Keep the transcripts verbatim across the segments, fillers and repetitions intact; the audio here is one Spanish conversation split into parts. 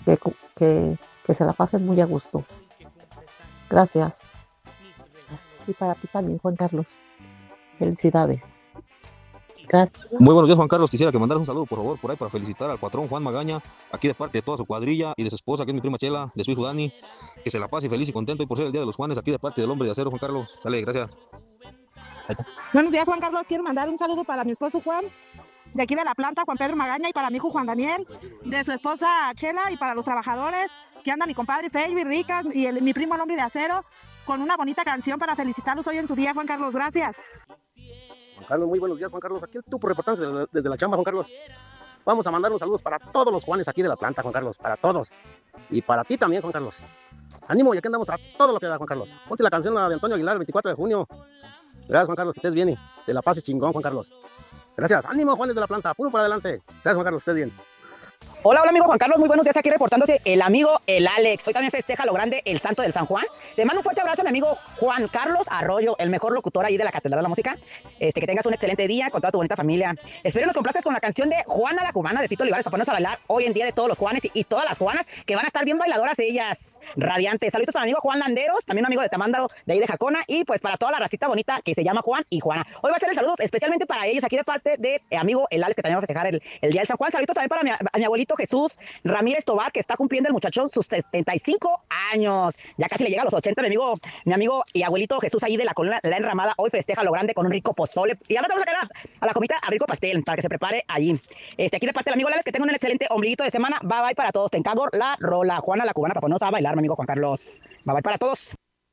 que, que, que se la pasen muy a gusto. Gracias. Y para ti también, Juan Carlos. Felicidades. Gracias. Muy buenos días, Juan Carlos. Quisiera que mandaras un saludo, por favor, por ahí para felicitar al patrón Juan Magaña, aquí de parte de toda su cuadrilla y de su esposa, que es mi prima Chela, de su hijo Dani. Que se la pase feliz y contento y por ser el Día de los Juanes, aquí de parte del Hombre de Acero, Juan Carlos. Sale, gracias. Buenos días, Juan Carlos. Quiero mandar un saludo para mi esposo Juan, de aquí de la planta, Juan Pedro Magaña, y para mi hijo Juan Daniel, de su esposa Chela, y para los trabajadores, que anda mi compadre Felvi, Ricas, y el, mi primo el Hombre de Acero, con una bonita canción para felicitarlos hoy en su día, Juan Carlos. Gracias. Juan Carlos, muy buenos días, Juan Carlos. Aquí tú por reportarnos desde, desde la chamba, Juan Carlos. Vamos a mandar unos saludos para todos los Juanes aquí de la planta, Juan Carlos, para todos. Y para ti también, Juan Carlos. Ánimo, y aquí andamos a todo lo que da, Juan Carlos. Ponte la canción la de Antonio Aguilar, el veinticuatro de junio. Gracias, Juan Carlos, que estés bien y te la pases chingón, Juan Carlos. Gracias. Ánimo, Juanes de la planta. Puro para adelante. Gracias, Juan Carlos, que estés bien. Hola, hola amigo Juan Carlos, muy buenos días, aquí reportándose el amigo el Alex. Hoy también festeja lo grande el Santo del San Juan. Le mando un fuerte abrazo a mi amigo Juan Carlos Arroyo, el mejor locutor ahí de la Catedral de la Música. Este, que tengas un excelente día con toda tu bonita familia. Espero nos complazcas con la canción de Juana la Cubana de Fito Olivares para ponernos a bailar hoy en día de todos los Juanes y, y todas las Juanas, que van a estar bien bailadoras ellas, radiantes. Saludos para mi amigo Juan Landeros, también un amigo de Tamándaro de ahí de Jacona, y pues para toda la racita bonita que se llama Juan y Juana. Hoy va a ser el saludo especialmente para ellos aquí de parte de eh, amigo el Alex, que también va a festejar el, el Día del San Juan. Saludos también para mi, a mi abuelito Jesús Ramírez Tobar, que está cumpliendo el muchachón sus setenta y cinco años. Ya casi le llega a los ochenta, mi amigo, mi amigo y abuelito Jesús ahí de la colonia La Enramada. Hoy festeja lo grande con un rico pozole. Y ahora vamos a quedar a la comida a rico pastel para que se prepare allí. Este, aquí de parte del amigo Lales, que tenga un excelente ombliguito de semana. Bye bye para todos. Te encargo la rola. Juana la Cubana para ponernos a bailar, mi amigo Juan Carlos. Bye bye para todos.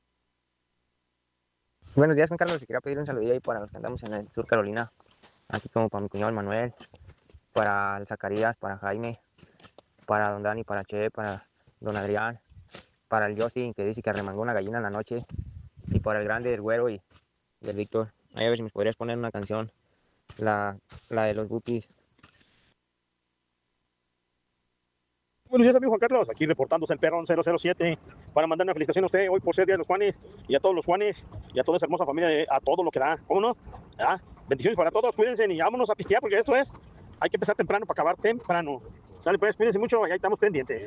Buenos días, Juan Carlos. Quería pedir un saludillo ahí para los que andamos en el sur Carolina. Aquí como para mi cuñado Manuel, para el Zacarías, para Jaime, para don Dani, para Che, para don Adrián, para el Justin, que dice que arremangó una gallina en la noche, y para el grande, el güero y, y el Víctor. Ahí a ver si me podrías poner una canción, la, la de los Bookies. Buenos días, amigo Juan Carlos, aquí reportándose el Perrón cero cero siete para mandar una felicitación a usted hoy por ser Día de los Juanes, y a todos los Juanes y a toda esa hermosa familia, de, a todo lo que da. ¿Cómo no? ¿Ah? Bendiciones para todos, cuídense y vámonos a pistear, porque esto es, hay que empezar temprano para acabar temprano. Sale pues, cuídense mucho y ahí estamos pendientes.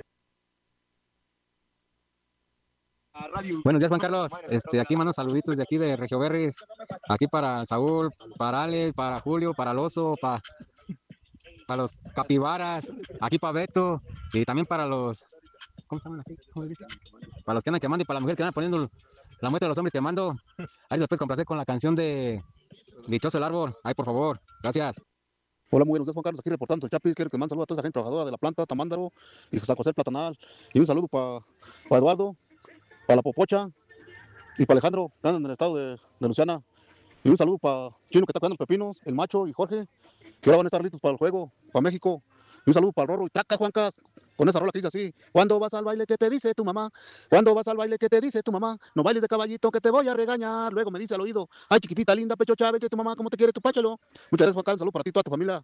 Buenos días, Juan Carlos. Este, aquí mando saluditos de aquí de Regio Berris. Aquí para Saúl, para Alex, para Julio, para el Oso, para, para los capibaras, aquí para Beto, y también para los, ¿cómo se llaman aquí? ¿Cómo se dice? Para los que andan quemando y para las mujeres que andan poniendo la muestra de los hombres quemando. Ahí los puedes complacer con la canción de Dichoso el Árbol. Ahí, por favor. Gracias. Hola, muy buenos días, Juan Carlos, aquí reportando el Chapis. Quiero que mande saludo a toda esa gente trabajadora de la planta, Tamándaro y San José Platanal. Y un saludo para pa Eduardo, para la Popocha y para Alejandro, que andan en el estado de, de Luciana. Y un saludo para Chino, que está cuidando los pepinos, el Macho y Jorge, que ahora van a estar listos para el juego, para México. Y un saludo para el Rorro y Traca, Juancas, con esa rola que dice así: cuando vas al baile, ¿qué te dice tu mamá? Cuando vas al baile, ¿qué te dice tu mamá? No bailes de caballito, que te voy a regañar. Luego me dice al oído: ay, chiquitita, linda, pecho chávez, tu mamá, ¿cómo te quiere tu páchalo? Muchas gracias, Juan Carlos, saludo para ti y toda tu familia.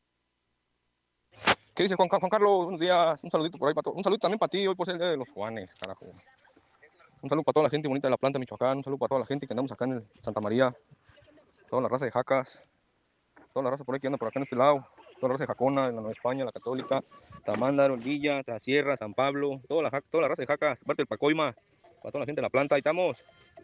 ¿Qué dice Juan, Juan Carlos? Buenos días, un saludito por ahí para todos. Un saludo también para ti hoy por ser el Día de los Juanes, carajo. Un saludo para toda la gente bonita de la planta Michoacán, un saludo para toda la gente que andamos acá en el Santa María, toda la raza de Jacas, toda la raza por ahí que anda por acá en este lado, toda la raza de Jacona, de la Nueva España, la Católica, Tamándaro, Villa, Sierra, San Pablo, toda la, toda la raza de Jacas, parte del Pacoima, para toda la gente de la planta, ahí estamos.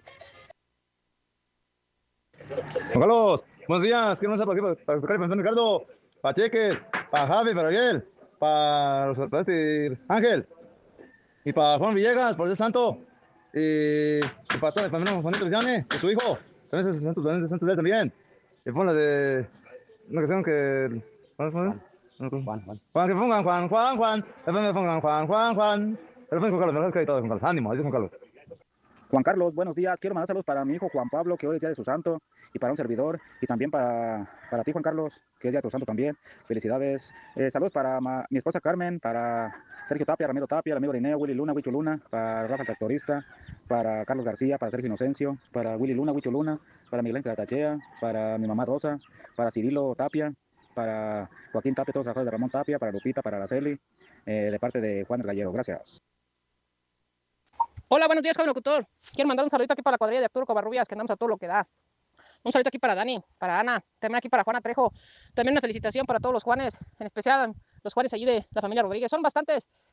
Juan Carlos, buenos días. ¿Qué nos ha para para tocar el panzón Ricardo? Para Cheques, para Javi, para Ariel, para, para este Ángel, y para Juan Villegas, por el santo, y, y para todo el familia Juanito Villane, y su hijo, también es santo, también es santo de él también. Y pon la de una canción que. ¿Cuál es? Juan, Juan, Juan. Juan, que pongan Juan, Juan, Juan, después me pongan Juan, Juan, Juan. Pero Juan Carlos, me lo has caído, Juan Carlos. Ánimo, dice Juan Carlos. Juan Carlos, buenos días. Quiero mandar saludos para mi hijo Juan Pablo, que hoy es día de su santo, y para un servidor, y también para, para ti, Juan Carlos, que es día de tu santo también. Felicidades. Eh, saludos para ma, mi esposa Carmen, para Sergio Tapia, Ramiro Tapia, el amigo de Ineo, Willy Luna, Huicho Luna, para Rafa el Tractorista, para Carlos García, para Sergio Inocencio, para Willy Luna, Huicho Luna, para Miguel Ángel Tachea, para mi mamá Rosa, para Cirilo Tapia, para Joaquín Tapia, todos los trabajadores de Ramón Tapia, para Lupita, para Araceli, eh, de parte de Juan el Gallego. Gracias. Hola, buenos días, joven locutor. Quiero mandar un saludito aquí para la cuadrilla de Arturo Covarrubias, que andamos a todo lo que da. Un saludito aquí para Dani, para Ana, también aquí para Juana Trejo. También una felicitación para todos los Juanes, en especial los Juanes allí de la familia Rodríguez. Son bastantes,